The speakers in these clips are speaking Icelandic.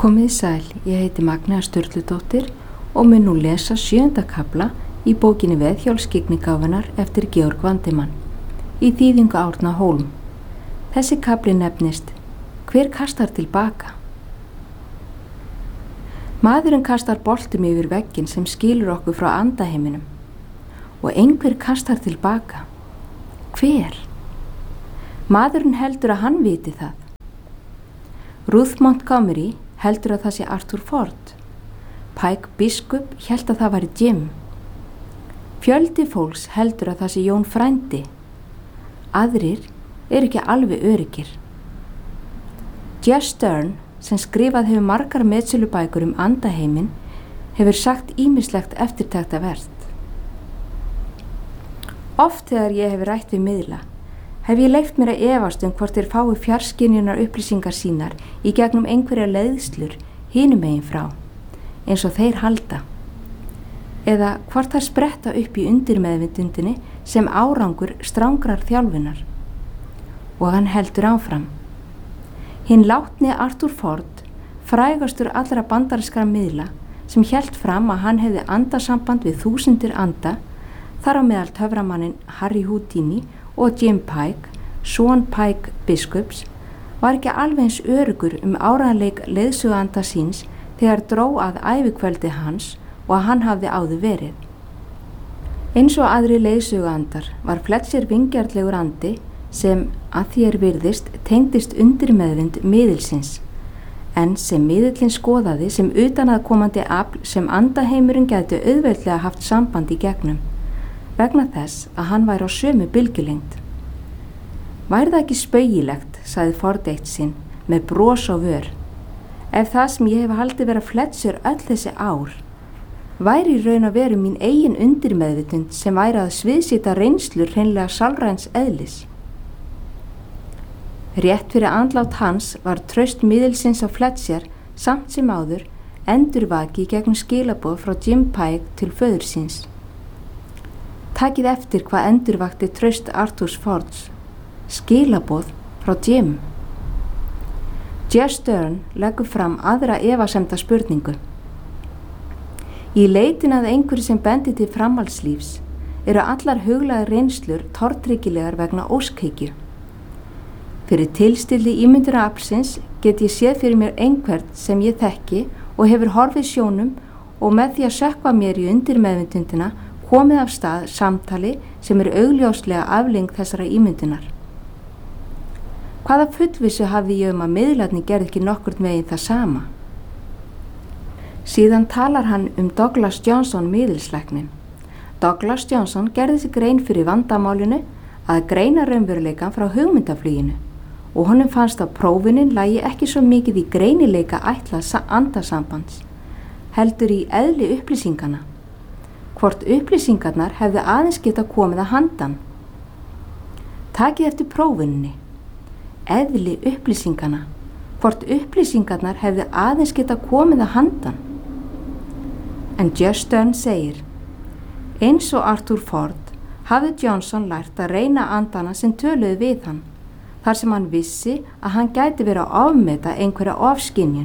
Komið sæl, ég heiti Magnea Sturludóttir og mun nú lesa 7. kafla í bókinni Veðhjólsskyggnigáfunnar eftir Georg Vandimann, í þýðingu Árna Hólm. Þessi kafli nefnist Hver kastar tilbaka? Maðurinn kastar boltum yfir vegginn sem skilur okkur frá andaheiminum og einhver kastar tilbaka. Hver? Maðurinn heldur að hann viti það. Ruth Montgomery heldur að það sé Arthur Ford. Pike biskup hélt að það væri Jim. Fjöldi fólks heldur að það sé Jón frændi. Aðrir eru ekki alveg öruggir. Jess Stern, sem skrifað hefur margar metsölubækur andaheimin, hefur sagt ýmislegt eftirtektarvert. Oft þegar ég hef rætt við miðla, hef ég leyft mér að efast hvort þeir fái fjarskynjunar upplýsingar sínar í gegnum einhverja leiðslur hinum megin frá, eins og þeir halda, eða hvort þær spretta upp í undirmeðvitundinni sem árangur strangrar þjálfunar. Og hann heldur áfram. Hinn látni Arthur Ford, frægastur allra bandarískra miðla, sem hélt fram að hann hefði andasamband við þúsundir anda, þar á meðal töframanninn Harry Houdini og Jim Pike, son Pike biskups, var ekki alveg eins örugur áreiðanleik leiðsöguanda síns þegar dró að ævikveldi hans og að hann hafði áður verið. Eins og aðri leiðsöguandar var Fletcher vingjarnlegur andi sem að því virðist tengdist undirmeðvind miðilsins, en sem miðillinn skoðaði sem utanaðkomandi afl sem andaheimurinn gæti auðveldlega haft samband í gegnum, vegna þess að hann væri á sömu bylgjulengd. Væri það ekki spaugilegt, sagði Ford eitt sinn með bros á vör, ef það sem ég hef haldið vera Fletcher öll þessi ár væri í raun að veru mín eigin undirmeðvitund sem væri að sviðsýta reynslur hreinlega sálræns eðlis. Rétt fyrir andlát hans var traust miðilsins á Fletcher samt sem áður endurvaki gegnum skilaboð frá Jim Pike til föður síns. Takið eftir hvað endurvakti traust Arthurs Fords. Skilaboð frá Jim. Jess Stern leggur fram aðra efasemda spurningu. Í leitin að einhverju sem bendi til framhaldslífs eru allar huglægar reynslur tortryggilegar vegna óskhyggju. Fyrir tilstilli ímyndunaraflsins get ég séð fyrir mér einhvern sem ég þekki og hefur horfið sjónum og með því að sökkva mér í undirmeðvitundina komið af stað samtali sem augljóslega afleiðing þessara ímyndunar. Hvaða fullvissu hafði ég að miðlarnir gerði ekki nokkurn veginn það sama? Síðan talar hann Douglas Johnson miðilslæknin. Douglas Johnson gerði sig grein fyrir vandamálinu að greina raunveruleikann frá hugmyndafluginu og honum fannst að prófunin lægi ekki svo mikið í greinileika ætlað andasambands, heldur í eðli upplýsingana. Hvort upplýsingarnar hefðu aðeins geta komið að handan. Takið eftir prófuninni. Eðli upplýsingana. Hvort upplýsingarnar hefðu aðeins geta komið að handan. En Jess Stern segir, eins og Arthur Ford hafði Johnson lært að reyna andana sem töluðu við hann, þar sem hann vissi að hann gæti verið að ofmeta einhverja ofskynjun.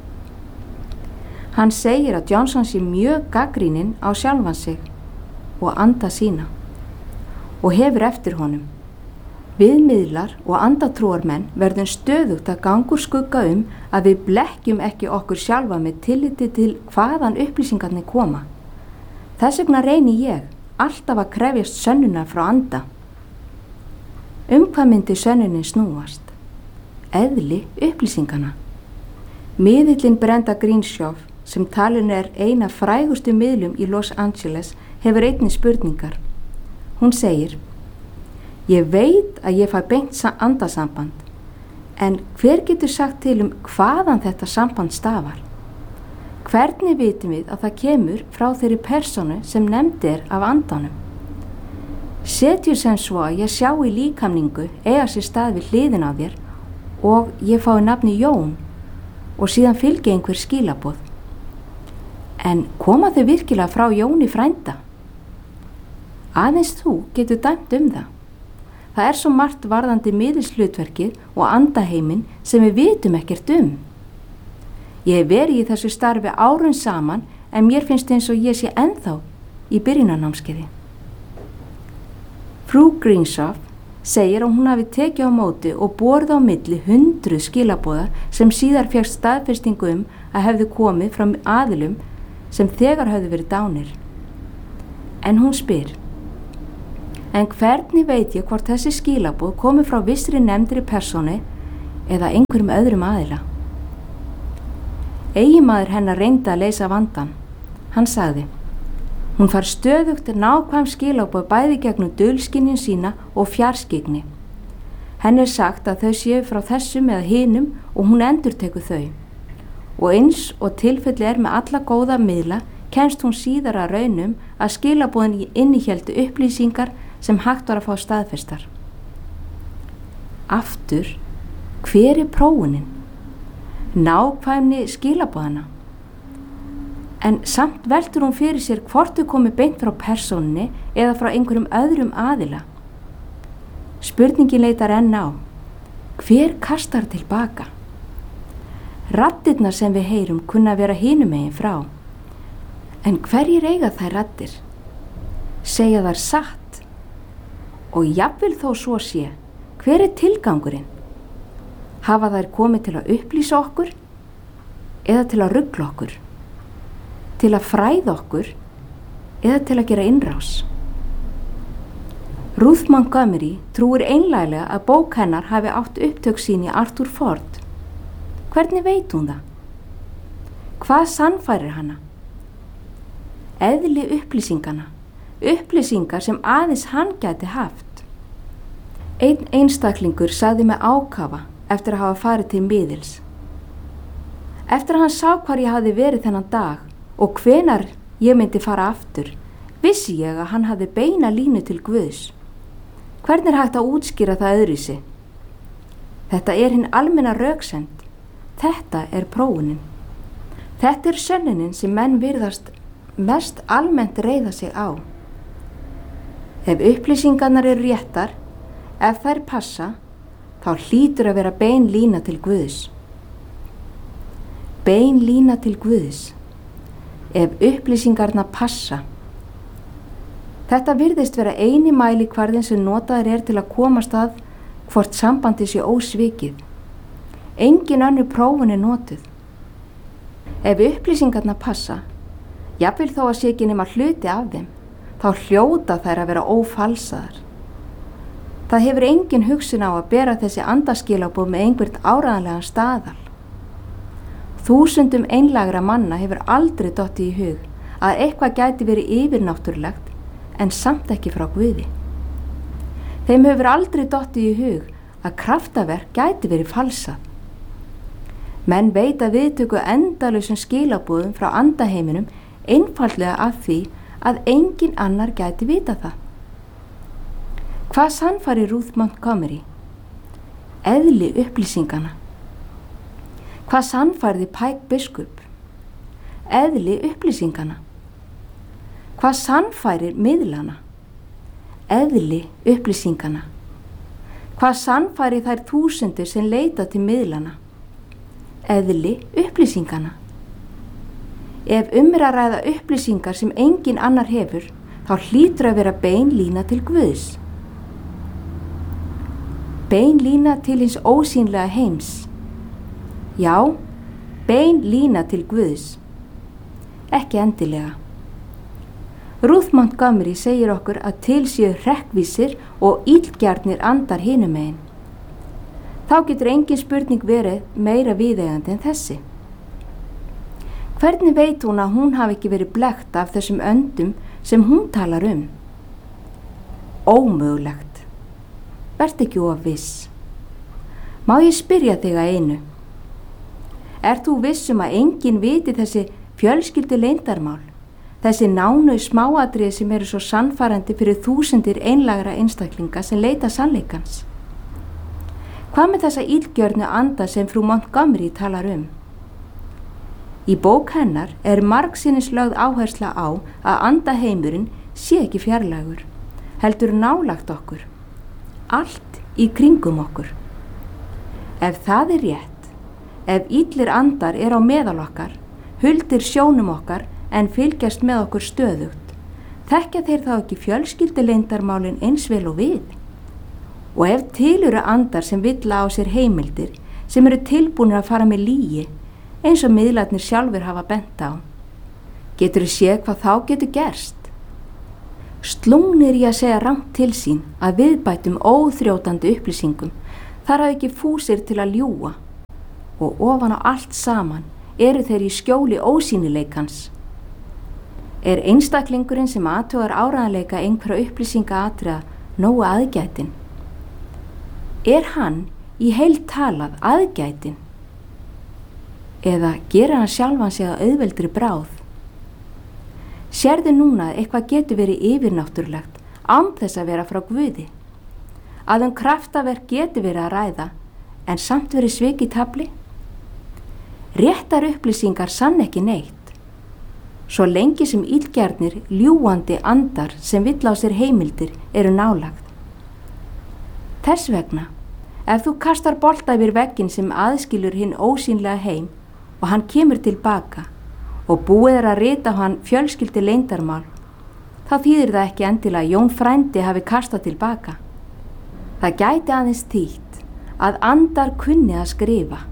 Hann segir að Johnson sé mjög gagnrýninn á sjálfan sig og anda sína og hefur eftir honum. Við miðlar og andatrúarmenn verðum stöðugt að ganga úr skugga að við blekkjum ekki okkur sjálfa með tilliti til hvaðan upplýsingarnir koma. Þess vegna reyni ég alltaf að krefjast sönnunar frá anda. Hvað myndi sönnunin snúast? Eðli upplýsingana. Miðillinn Brenda Greenshow, sem talin eina frægustu miðlum í Los Angeles, hefur einnig spurningar. Hún segir, ég veit að ég fæ beint andasamband, en hver getur sagt til hvaðan þetta samband stafar? Hvernig vitum við að það kemur frá þeirri persónu sem nefnd af andanum? Setjum sem svo að ég sjá í líkamningu eiga sér stað við hliðin á þér og ég fái nafni Jón og síðan fylgi einhver skilaboð. En koma þau virkilega frá Jóni frænda? Aðeins þú getur dæmt það. Það svo margt varðandi miðilshlutverkið og andaheiminn sem við vitum ekkert Ég hef verið í þessu starfi árum saman en mér finnst eins og ég sé ennþá í byrjunarnámskeiði. Frú Greenshaw segir að hún hafi tekið á móti og borið á milli 100 skilaboða sem síðar fékk staðfestingu að hefðu komið frá aðilum sem þegar höfðu verið dánir. En hún spyr: en hvernig veit ég hvort þessi skilaboð komi frá vissri nefndri persónu eða einhverjum öðrum aðila? Eiginmaður hennar reyndi að leysa vandann. Hann sagði: hún fær stöðugt nákvæm skilaboð bæði gegnum dulskynjun sína og fjarskygni. Henni sagt að þau séu frá þessum eða hinum og hún endurtekur þau. Og eins og tilfelli með alla góða miðla kemst hún síðar að raunum að skilaboðin innihéldu upplýsingar sem hægt var að fá staðfestar. Aftur, hver prófunin? Nákvæmni skilaboðana. En samt veltur hún fyrir sér hvort þau komi beint frá persónunni eða frá einhverjum öðrum aðila. Spurningin leitar enn á: hver kastar tilbaka? Raddirnar sem við heyrum kunna vera hinum megin frá. En hverjir eiga þær raddir? Segja þær satt? Og jafnvel þó svo sé, hver tilgangurinn? Hafa þær komið til að upplýsa okkur eða til að rugla okkur? Til að fræða okkur eða til að gera innrás? Ruth Montgomery trúir einlæglega að bók hennar hafi átt upptök sín í Arthur Ford. Hvernig veit hún það? Hvað sannfærir hana? Eðli upplýsingana, upplýsingar sem aðeins hann gæti haft. Einn einstaklingur sagði með ákafa eftir að hafa farið til miðils: eftir að hann sá hvar ég hafði verið þennan dag og hvenar ég myndi fara aftur, vissi ég að hann hafði beina línu til Guðs. Hvernig hægt að útskýra það öðruvísi? Þetta hin almenna röksemd. Þetta prófunin. Þetta sönnunin sem menn virðast mest almennt reiða sig á. Ef upplýsingarnar eru réttar, ef þær passa, þá hlýtur að vera bein lína til Guðs. Bein lína til Guðs. Ef upplýsingarnar passa. Þetta virðist vera eini mælikvarðinn sem notaður til að komast að hvort sambandi sé ósvikið. Engin önnur prófun notuð. Ef upplýsingarnar passa, jafnvel þó að sé ekki nema hluti af þeim, þá hljóta þær að vera ófalsaðar. Það hefur engin hugsun á að bera þessi andaskilaboð með einhvert áreiðanlegan staðal. Þúsundum einlægra manna hefur aldrei dottið í hug að eitthvað gæti verið yfirnáttúrulegt en samt ekki frá Guði. Þeim hefur aldrei dottið í hug að kraftaverk gæti verið falsað. Menn veita viðtöku endalausum skilaboðum frá andaheiminum einfaldlega af því að engin annar gæti vita það. Hvað sannfærir Ruth Montgomery? Eðli upplýsingana. Hvað sannfærði Pike biskup? Eðli upplýsingana. Hvað sannfærir miðlana? Eðli upplýsingana. Hvað sannfærir þær þúsundir sem leita til miðlana? Eðli upplýsingana. Ef að ræða upplýsingar sem engin annar hefur, þá hlýtur að vera bein lína til Guðs. Bein lína til hins ósýnlega heims. Já, bein lína til Guðs. Ekki endilega. Ruth Montgomery segir okkur að til séu hrekkvísir og illgjarnir andar hinum megin. Þá getur engin spurning verið meira viðeigandi en þessi. Hvernig veit hún að hún hafi ekki verið blekkt af þessum öndum sem hún talar um? Ómögulegt. Vertu ekki of viss. Má ég spyrja þig að einu? Þú viss að enginn viti þessi fjölskyldu leyndarmál, þessi nánu smáatriði sem eru svo sannfærandi fyrir þúsundir einlægra einstaklinga sem leita sannleikans? Hvað með þessa illgjörnu anda sem frú Montgomery talar um? Í bók hennar margsinnis lögð áhersla á að andaheimurinn sé ekki fjarlægur, heldur nálagt okkur, allt í kringum okkur. Ef það rétt, Ef illir andar á meðal okkar, huldir sjónum okkar en fylgjast með okkur stöðugt, þekkja þeir þá ekki fjölskylduleyndarmálin eins vel og við? Og ef til eru andar sem villa á sér heimildir, sem eru tilbúnir að fara með lygi, eins og miðlarnir sjálfur hafa bent á, getur þú séð hvað þá getur gerst? Slungnir í að segja rangt til sín að viðbættum óþrjótandi upplýsingum, þar hafa ekki fúsir til að ljúga, og ofan á allt saman eru þeir í skjóli ósýnileikans. Er einstaklingurinn sem athugar áreiðanleika einhverja upplýsingaatriða nógu aðgætinn? Er hann í heild talað aðgætinn? Eða gerir hann sjálfan sig að auðveldri bráð? Sérðu núna að eitthvað getur verið yfirnáttúrulegt án þess að vera frá Guði? Að kraftaverk getur verið að ræða en samt verið svik í tafli? Réttar upplýsingar sann ekki neitt. Svo lengi sem illgjarnir, ljúgandi andar sem vill á sér heimildir eru nálagt. Þess vegna, ef þú kastar bolta yfir vegginn sem aðskilur hinn ósýnlega heim og hann kemur tilbaka og búið að rita hann fjölskyldu leyndarmál, þá þýðir það ekki endilega að Jón frændi hafi kastað tilbaka. Það gæti aðeins þýtt að andar kunni að skrifa.